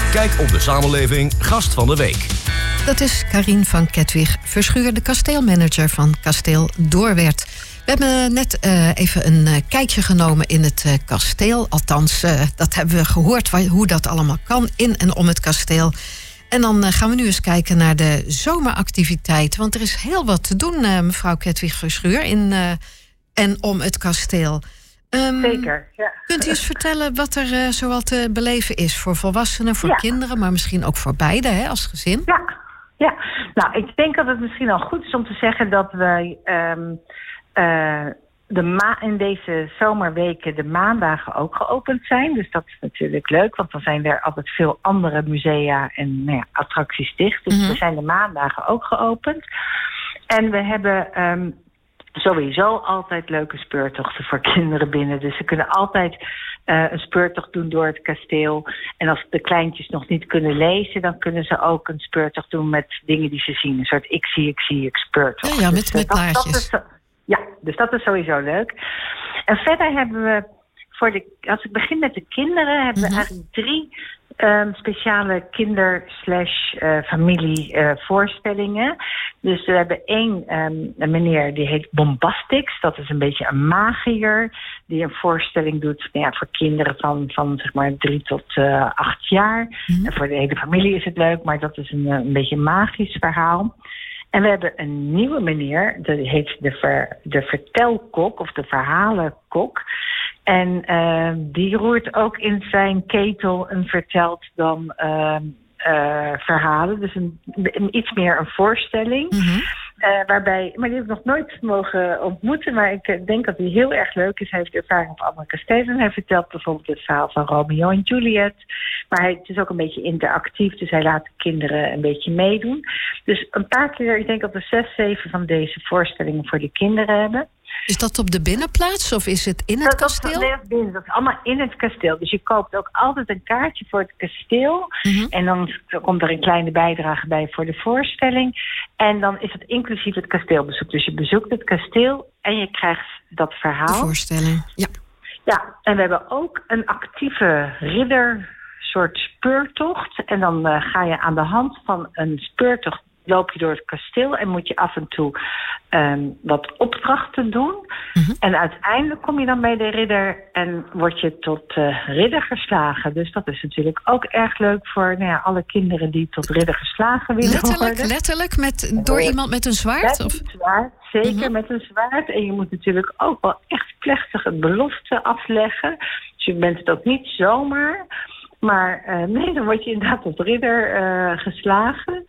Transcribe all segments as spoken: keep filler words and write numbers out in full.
Kijk op de samenleving Gast van de Week. Dat is Karien van Ketwig Verschuur, de kasteelmanager van Kasteel Doorwerth. We hebben net uh, even een uh, kijkje genomen in het uh, kasteel. Althans, uh, dat hebben we gehoord waar, hoe dat allemaal kan in en om het kasteel. En dan uh, gaan we nu eens kijken naar de zomeractiviteiten. Want er is heel wat te doen, uh, mevrouw Ketwig Verschuur, in uh, en om het kasteel. Um, Zeker, ja. Kunt u eens vertellen wat er uh, zoal te beleven is voor volwassenen, voor ja. kinderen, maar misschien ook voor beide, hè, als gezin? Ja, ja. Nou, ik denk dat het misschien al goed is om te zeggen dat we um, uh, de ma- in deze zomerweken de maandagen ook geopend zijn. Dus dat is natuurlijk leuk, want dan zijn er altijd veel andere musea en nou ja, attracties dicht. Dus mm-hmm. we zijn de maandagen ook geopend. En we hebben Um, sowieso altijd leuke speurtochten voor kinderen binnen. Dus ze kunnen altijd uh, een speurtocht doen door het kasteel. En als de kleintjes nog niet kunnen lezen, dan kunnen ze ook een speurtocht doen met dingen die ze zien. Een soort ik zie, ik zie, ik speurtocht. Ja, ja, met, dus, met dat, plaatjes. Dat is, ja, dus dat is sowieso leuk. En verder hebben we, voor de, als ik begin met de kinderen, hebben mm-hmm. we eigenlijk drie Um, speciale kinder-slash-familie-voorstellingen. Uh, dus we hebben één um, een meneer die heet Bombastix. Dat is een beetje een magier die een voorstelling doet nou ja, voor kinderen van, van zeg maar drie tot uh, acht jaar. Mm-hmm. En voor de hele familie is het leuk, maar dat is een, een beetje een magisch verhaal. En we hebben een nieuwe meneer, dat heet de, ver, de vertelkok of de verhalenkok. En uh, die roert ook in zijn ketel en vertelt dan uh, uh, verhalen. Dus een, een, iets meer een voorstelling. Mm-hmm. Uh, waarbij, maar die heb ik nog nooit mogen ontmoeten. Maar ik denk dat hij heel erg leuk is. Hij heeft ervaring op andere kastelen. Hij vertelt bijvoorbeeld het verhaal van Romeo en Juliet. Maar hij het is ook een beetje interactief. Dus hij laat de kinderen een beetje meedoen. Dus een paar keer, ik denk dat we zes, zeven van deze voorstellingen voor de kinderen hebben. Is dat op de binnenplaats of is het in het dat, kasteel? Dat, dat, dat is allemaal in het kasteel. Dus je koopt ook altijd een kaartje voor het kasteel. Mm-hmm. En dan komt er een kleine bijdrage bij voor de voorstelling. En dan is het inclusief het kasteelbezoek. Dus je bezoekt het kasteel en je krijgt dat verhaal. De voorstelling, ja. Ja, en we hebben ook een actieve ridder soort speurtocht. En dan uh, ga je aan de hand van een speurtocht loop je door het kasteel en moet je af en toe um, wat opdrachten doen. Mm-hmm. En uiteindelijk kom je dan bij de ridder en word je tot uh, ridder geslagen. Dus dat is natuurlijk ook erg leuk voor nou ja, alle kinderen die tot ridder geslagen willen letterlijk, worden. Letterlijk? Met, door uh, iemand met een zwaard? Met of? een zwaard, zeker mm-hmm. met een zwaard. En je moet natuurlijk ook wel echt plechtig een belofte afleggen. Dus je bent het ook niet zomaar. Maar uh, nee, dan word je inderdaad tot ridder uh, geslagen.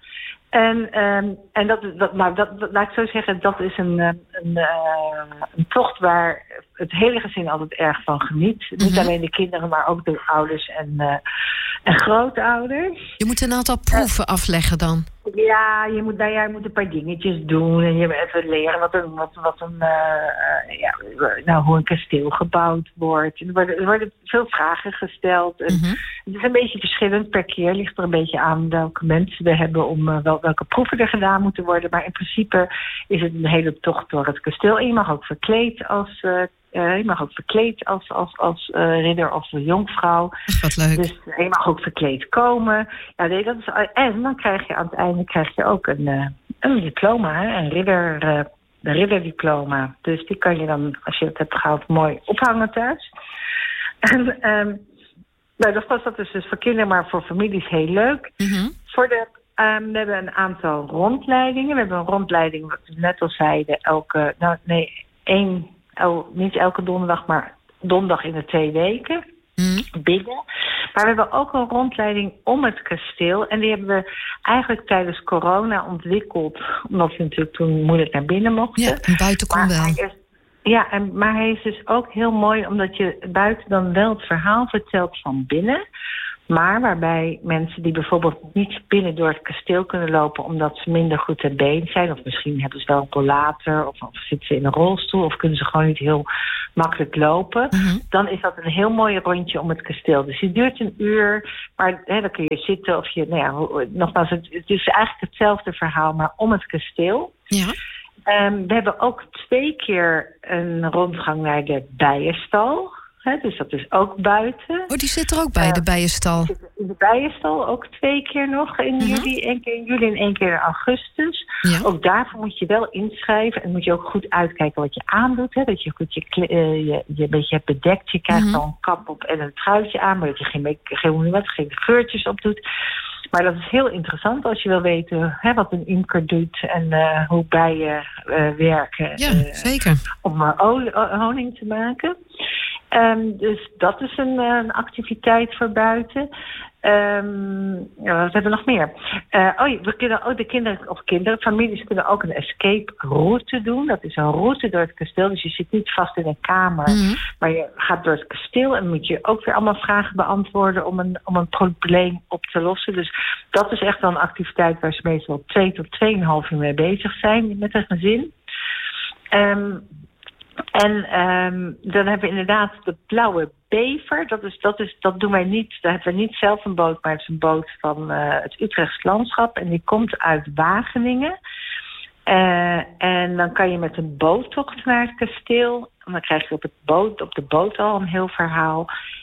En, um, en dat, dat, nou, dat, dat, laat ik zo zeggen, dat is een, een, uh, een tocht waar het hele gezin altijd erg van geniet. Mm-hmm. Niet alleen de kinderen, maar ook de ouders en, uh, en grootouders. Je moet een aantal proeven uh, afleggen dan? Ja, je moet, nou ja, je moet een paar dingetjes doen en je moet even leren wat een, wat, wat een, uh, ja, nou, hoe een kasteel gebouwd wordt. Er worden, er worden veel vragen gesteld. En mm-hmm. Het is een beetje verschillend per keer. Ligt er een beetje aan welke mensen we hebben om uh, wel, welke proeven er gedaan moeten worden. Maar in principe is het een hele tocht door het kasteel. En je mag ook verkleed als uh, Uh, je mag ook verkleed als, als, als uh, ridder of jonkvrouw. Wat leuk. Dus uh, je mag ook verkleed komen. Ja, nee, dat is, uh, en dan krijg je aan het einde krijg je ook een, uh, een diploma, hè? Een ridder, uh, een ridderdiploma. Dus die kan je dan, als je het hebt gehaald, mooi ophangen thuis. En um, nou, dat, dat is dus voor kinderen, maar voor families heel leuk. Mm-hmm. Voor de Um, we hebben een aantal rondleidingen. We hebben een rondleiding, wat we net al zeiden, elke, nou nee, één, el, niet elke donderdag, maar donderdag in de twee weken. Mm. Binnen. Maar we hebben ook een rondleiding om het kasteel. En die hebben we eigenlijk tijdens corona ontwikkeld. Omdat we natuurlijk toen moeilijk naar binnen mochten. Ja, en buiten kon wel. Is, ja, en, maar hij is dus ook heel mooi omdat je buiten dan wel het verhaal vertelt van binnen. Maar waarbij mensen die bijvoorbeeld niet binnen door het kasteel kunnen lopen omdat ze minder goed ter been zijn, of misschien hebben ze wel een rollator, of, of zitten ze in een rolstoel, of kunnen ze gewoon niet heel makkelijk lopen, mm-hmm. dan is dat een heel mooi rondje om het kasteel. Dus het duurt een uur, maar hè, dan kun je zitten of je, nou ja, nogmaals, het, het is eigenlijk hetzelfde verhaal, maar om het kasteel. Ja. Um, we hebben ook twee keer een rondgang naar de bijenstal. He, dus dat is ook buiten. Oh, die zit er ook bij, uh, de bijenstal? In de Bijenstal ook twee keer nog in mm-hmm. juli. Één keer in juli en één keer in augustus. Ja. Ook daarvoor moet je wel inschrijven. En moet je ook goed uitkijken wat je aandoet. Hè? Dat je goed je, uh, je, je een beetje hebt bedekt. Je krijgt mm-hmm. dan een kap op en een truitje aan. Maar dat je geen, geen, wat, geen geurtjes op doet. Maar dat is heel interessant als je wil weten hè, wat een imker doet. En uh, hoe bijen uh, werken. Ja, uh, zeker. Om uh, olie, honing te maken. Um, dus dat is een, een activiteit voor buiten. Um, ja, wat hebben we nog meer? Uh, oh, we kunnen ook de kinderen of kinderen, families kunnen ook een escape route doen. Dat is een route door het kasteel. Dus je zit niet vast in een kamer, mm-hmm. maar je gaat door het kasteel en moet je ook weer allemaal vragen beantwoorden om een, om een probleem op te lossen. Dus dat is echt wel een activiteit waar ze meestal twee tot tweeënhalf uur mee bezig zijn met een gezin. Um, En um, dan hebben we inderdaad de Blauwe Bever. Dat, is, dat, is, dat doen wij niet. Daar hebben we niet zelf een boot, maar het is een boot van uh, het Utrechts Landschap. En die komt uit Wageningen. Uh, en dan kan je met een boottocht naar het kasteel. En dan krijg je op, het boot, op de boot al een heel verhaal.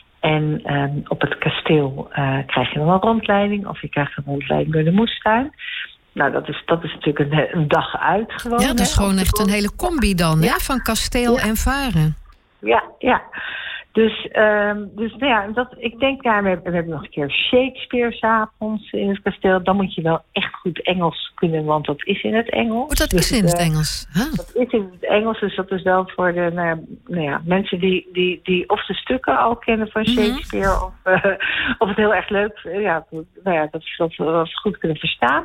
En um, op het kasteel uh, krijg je dan een rondleiding. Of je krijgt een rondleiding door de moestuin. Nou, dat is, dat is natuurlijk een, een dag uit gewoon. Ja, dat is hè, gewoon echt een hele combi dan, ja. hè? Van kasteel ja. en varen. Ja, ja. Dus, um, dus nou ja, dat, ik denk, ja, we hebben, we hebben nog een keer Shakespeare 's avonds in het kasteel. Dan moet je wel echt goed Engels kunnen, want dat is in het Engels. Oh, dat dus is in het, het Engels? Huh? Dat is in het Engels, dus dat is wel voor de nou, nou ja, mensen die, die, die of de stukken al kennen van Shakespeare, mm-hmm. of, uh, of het heel erg leuk, ja, nou ja, dat ze dat, dat goed kunnen verstaan.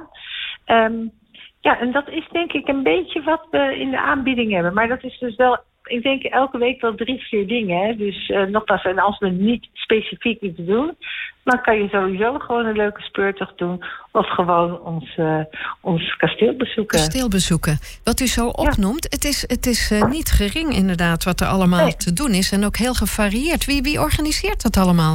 Um, ja, en dat is denk ik een beetje wat we in de aanbieding hebben. Maar dat is dus wel, ik denk elke week wel drie, vier dingen. Hè? Dus uh, nogmaals, en als we niet specifiek iets doen, dan kan je sowieso gewoon een leuke speurtocht doen. Of gewoon ons, uh, ons kasteel bezoeken. Kasteel bezoeken. Wat u zo opnoemt, ja. het is, het is uh, niet gering inderdaad wat er allemaal nee. te doen is. En ook heel gevarieerd. Wie, wie organiseert dat allemaal?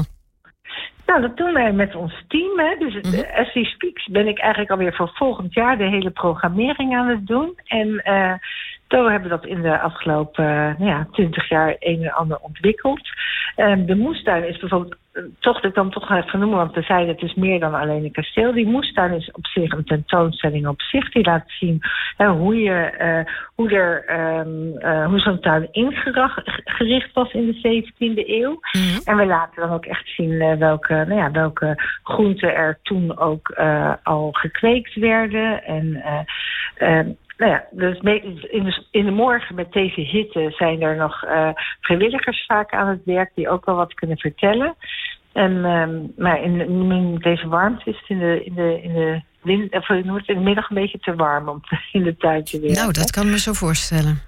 Nou, dat doen wij met ons team. Hè. Dus mm-hmm. as we speaks ben ik eigenlijk alweer voor volgend jaar de hele programmering aan het doen. En uh, toen hebben we dat in de afgelopen uh, nou ja, twintig jaar een en ander ontwikkeld. Uh, de moestuin is bijvoorbeeld, uh, toch dat ik dan toch even noemen, want we zeiden het is meer dan alleen een kasteel. Die moestuin is op zich een tentoonstelling op zich. Die laat zien uh, hoe, je, uh, hoe, er, um, uh, hoe zo'n tuin ingericht was in de zeventiende eeuw. Mm-hmm. En we laten dan ook echt zien uh, welke, nou ja, welke groenten er toen ook uh, al gekweekt werden. En uh, uh, Nou ja, dus in de, in de morgen met deze hitte zijn er nog uh, vrijwilligers vaak aan het werk die ook wel wat kunnen vertellen. En um, maar in, in deze warmte is het in de, in de, in de, wind, of in de middag een beetje te warm om te, in de tuin te werken. Nou, dat kan me zo voorstellen.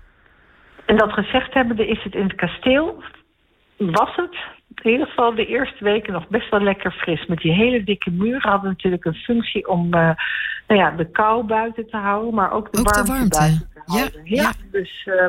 En dat gezegd hebbende is het in het kasteel, was het in ieder geval de eerste weken nog best wel lekker fris. Met die hele dikke muren hadden natuurlijk een functie om uh, nou ja, de kou buiten te houden, maar ook de, ook warmte, de warmte buiten te houden. Ja, ja, ja. Dus, uh,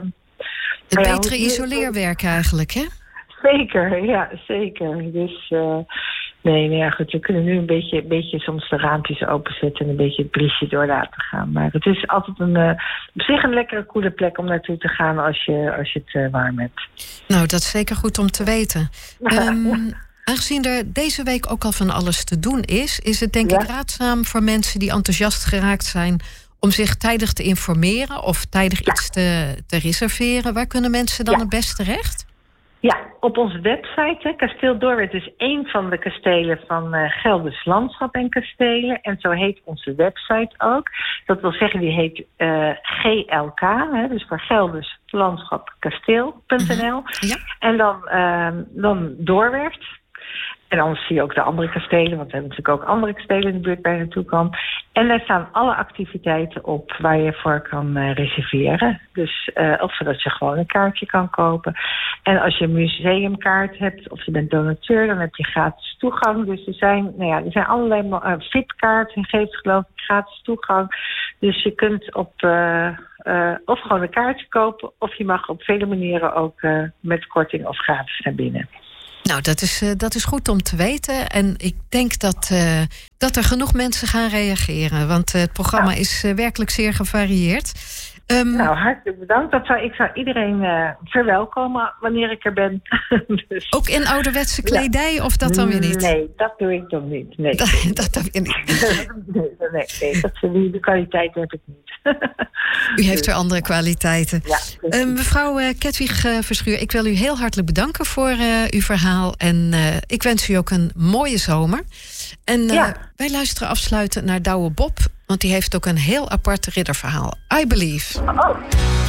het ja, betere isoleerwerk eigenlijk, hè? Zeker, ja, zeker. Dus uh, nee, nou ja, goed, we kunnen nu een beetje, een beetje soms de raampjes openzetten en een beetje het briesje door laten gaan. Maar het is altijd een, uh, op zich een lekkere, coole plek om naartoe te gaan als je, als je het uh, warm hebt. Nou, dat is zeker goed om te weten. Um, aangezien er deze week ook al van alles te doen is, is het denk ja. ik raadzaam voor mensen die enthousiast geraakt zijn om zich tijdig te informeren of tijdig ja. iets te, te reserveren. Waar kunnen mensen dan ja. het best terecht? Ja, op onze website. Hè, Kasteel Doorwerth is één van de kastelen van uh, Gelders Landschap en Kastelen. En zo heet onze website ook. Dat wil zeggen, die heet uh, G L K, hè, dus voor Gelders Landschap Kasteel punt n l. Mm-hmm. Ja. En dan, uh, dan Doorwerth. En anders zie je ook de andere kastelen, want we hebben natuurlijk ook andere kastelen in de buurt waar je naartoe kan. En daar staan alle activiteiten op waar je voor kan uh, reserveren. Dus uh, of zodat je gewoon een kaartje kan kopen. En als je een museumkaart hebt of je bent donateur, dan heb je gratis toegang. Dus er zijn, nou ja, er zijn allerlei uh, V I P-kaarten, geeft geloof ik gratis toegang. Dus je kunt op uh, uh, of gewoon een kaartje kopen, of je mag op vele manieren ook uh, met korting of gratis naar binnen. Nou, dat is, uh, dat is goed om te weten. En ik denk dat, uh, dat er genoeg mensen gaan reageren. Want uh, het programma ja. is uh, werkelijk zeer gevarieerd. Um, nou, hartelijk bedankt. Dat zou, ik zou iedereen uh, verwelkomen wanneer ik er ben. Dus, ook in ouderwetse kledij ja. of dat dan weer niet? Nee, dat doe ik dan niet. Nee. Dat, dat dan weer niet. nee, nee, nee dat, die, die kwaliteit heb ik niet. U heeft weer andere kwaliteiten. Ja, uh, mevrouw uh, Ketwig uh, Verschuur, ik wil u heel hartelijk bedanken voor uh, uw verhaal. En uh, ik wens u ook een mooie zomer. En uh, ja. wij luisteren afsluiten naar Douwe Bob, want die heeft ook een heel apart ridderverhaal. I Believe. Oh.